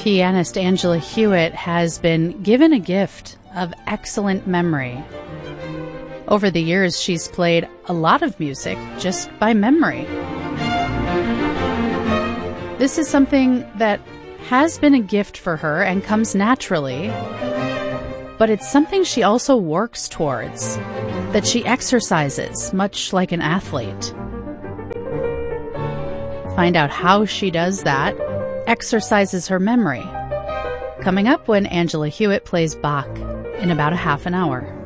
Pianist Angela Hewitt has been given a gift of excellent memory. Over the years, she's played a lot of music just by memory. This is something that has been a gift for her and comes naturally, but it's something she also works towards, that she exercises, much like an athlete. Find out how she does that, exercises her memory. Coming up when Angela Hewitt plays Bach in about a half an hour.